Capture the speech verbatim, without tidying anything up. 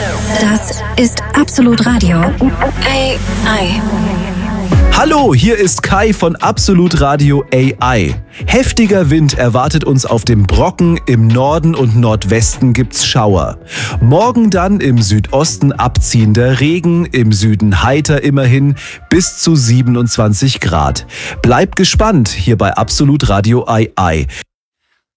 Das ist Absolut Radio. A I. Hallo, hier ist Kai von Absolut Radio A I. Heftiger Wind erwartet uns auf dem Brocken, im Norden und Nordwesten gibt's Schauer. Morgen dann im Südosten abziehender Regen, im Süden heiter immerhin bis zu siebenundzwanzig Grad. Bleibt gespannt hier bei Absolut Radio A I.